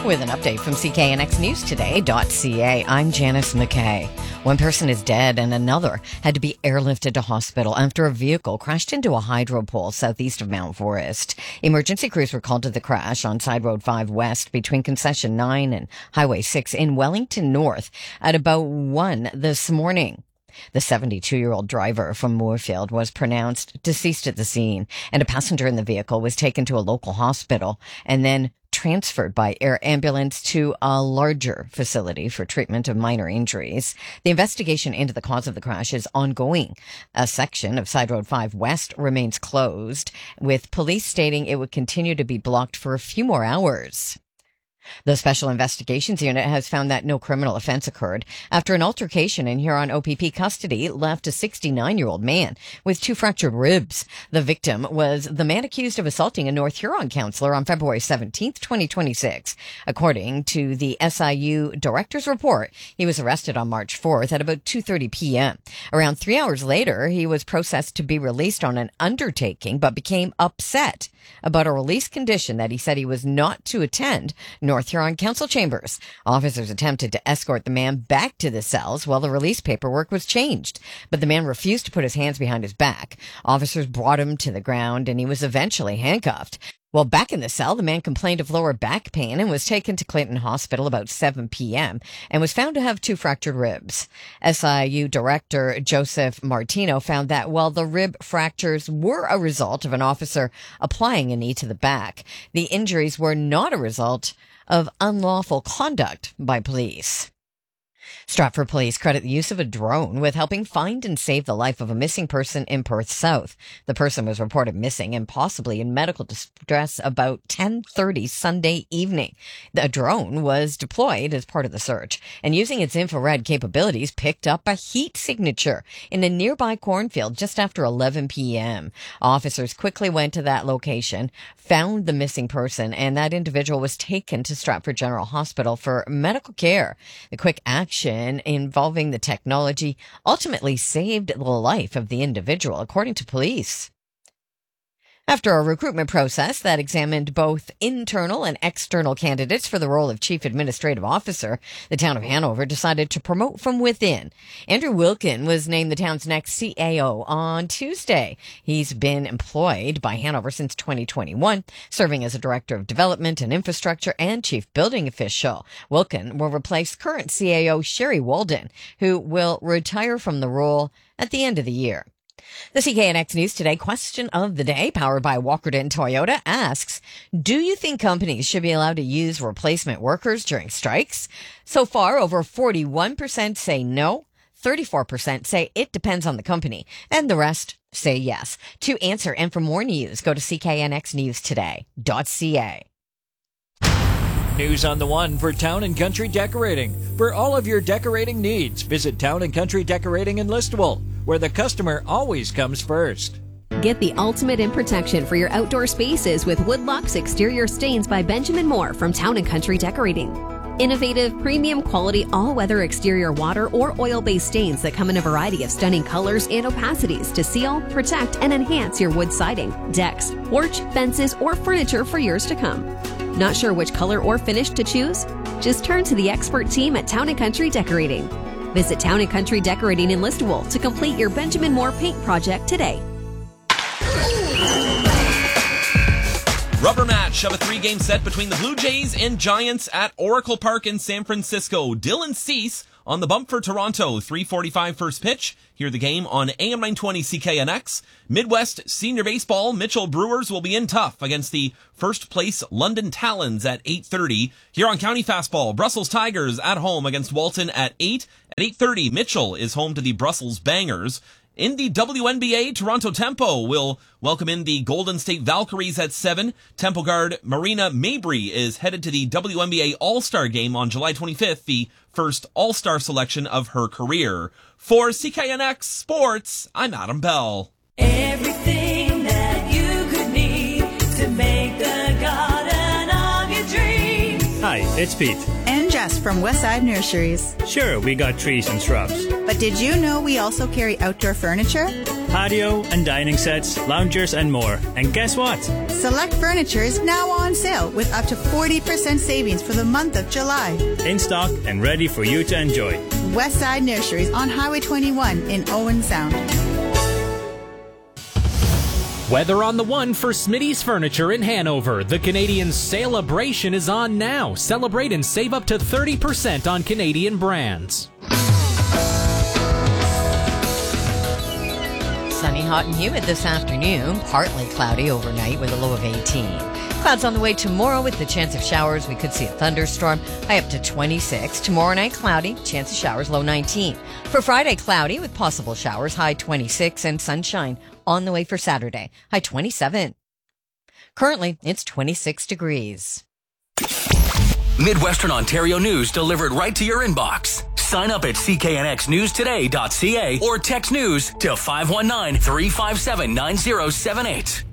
With an update from CKNXNewsToday.ca, I'm Janice McKay. One person is dead and another had to be airlifted to hospital after a vehicle crashed into a hydro pole southeast of Mount Forest. Emergency crews were called to the crash on Side Road 5 West between Concession 9 and Highway 6 in Wellington North at about 1 this morning. The 72-year-old driver from Moorfield was pronounced deceased at the scene, and a passenger in the vehicle was taken to a local hospital and then transferred by air ambulance to a larger facility for treatment of minor injuries. The investigation into the cause of the crash is ongoing. A section of Side Road 5 West remains closed, with police stating it would continue to be blocked for a few more hours. The Special Investigations Unit has found that no criminal offense occurred after an altercation in Huron OPP custody left a 69-year-old man with 2 fractured ribs. The victim was the man accused of assaulting a North Huron councillor on February 17th, 2026. According to the SIU director's report, he was arrested on March 4th at about 2:30 p.m. Around 3 hours later, he was processed to be released on an undertaking, but became upset about a release condition that he said he was not to attend North Huron Council chambers. Officers attempted to escort the man back to the cells while the release paperwork was changed, but the man refused to put his hands behind his back. Officers brought him to the ground and he was eventually handcuffed. While back in the cell, the man complained of lower back pain and was taken to Clinton Hospital about 7 p.m. and was found to have 2 fractured ribs. SIU Director Joseph Martino found that while the rib fractures were a result of an officer applying a knee to the back, the injuries were not a result of unlawful conduct by police. Stratford police credit the use of a drone with helping find and save the life of a missing person in Perth South. The person was reported missing and possibly in medical distress about 10:30 Sunday evening. The drone was deployed as part of the search and using its infrared capabilities picked up a heat signature in a nearby cornfield just after 11 p.m. Officers quickly went to that location, found the missing person, and that individual was taken to Stratford General Hospital for medical care. The quick action involving the technology ultimately saved the life of the individual, according to police. After a recruitment process that examined both internal and external candidates for the role of Chief Administrative Officer, the town of Hanover decided to promote from within. Andrew Wilkin was named the town's next CAO on Tuesday. He's been employed by Hanover since 2021, serving as a Director of Development and Infrastructure and Chief Building Official. Wilkin will replace current CAO Sherry Walden, who will retire from the role at the end of the year. The CKNX News Today question of the day, powered by Walkerton Toyota, asks, do you think companies should be allowed to use replacement workers during strikes? So far, over 41% say no, 34% say it depends on the company, and the rest say yes. To answer and for more news, go to CKNXNewsToday.ca. News on the One for Town & Country Decorating. For all of your decorating needs, visit Town & Country Decorating in Listowel, where the customer always comes first. Get the ultimate in protection for your outdoor spaces with Woodlock's Exterior Stains by Benjamin Moore from Town & Country Decorating. Innovative, premium quality, all-weather exterior water or oil-based stains that come in a variety of stunning colors and opacities to seal, protect, and enhance your wood siding, decks, porch, fences, or furniture for years to come. Not sure which color or finish to choose? Just turn to the expert team at Town & Country Decorating. Visit Town & Country Decorating in Listowel to complete your Benjamin Moore paint project today. Rubber match of a 3-game set between the Blue Jays and Giants at Oracle Park in San Francisco. Dylan Cease on the bump for Toronto. 3:45 first pitch. Hear the game on AM 920 CKNX. Midwest Senior Baseball, Mitchell Brewers will be in tough against the first place London Talons at 8:30. Huron County Fastball, Brussels Tigers at home against Walton at 8. At 8:30, Mitchell is home to the Brussels Bangers. In the WNBA, Toronto Tempo will welcome in the Golden State Valkyries at 7. Tempo guard Marina Mabry is headed to the WNBA All-Star Game on July 25th, the first All-Star selection of her career. For CKNX Sports, I'm Adam Bell. Everything that you could need to make the garden of your dreams. Hi, it's Pete. And Jess from Westside Nurseries. Sure, we got trees and shrubs. But did you know we also carry outdoor furniture? patio and dining sets, loungers and more. And guess what? Select furniture is now on sale with up to 40% savings for the month of July. In stock and ready for you to enjoy. Westside Nurseries on Highway 21 in Owen Sound. Weather on the one for Smitty's Furniture in Hanover. The Canadian Celebration is on now. Celebrate and save up to 30% on Canadian brands. Sunny, hot and humid this afternoon. Partly cloudy overnight with a low of 18. Clouds on the way tomorrow with the chance of showers. We could see a thunderstorm, high up to 26. Tomorrow night, cloudy, chance of showers, low 19. For Friday, cloudy with possible showers, high 26, and sunshine on the way for Saturday, high 27. Currently, it's 26 degrees. Midwestern Ontario news delivered right to your inbox. Sign up at cknxnewstoday.ca or text news to 519-357-9078.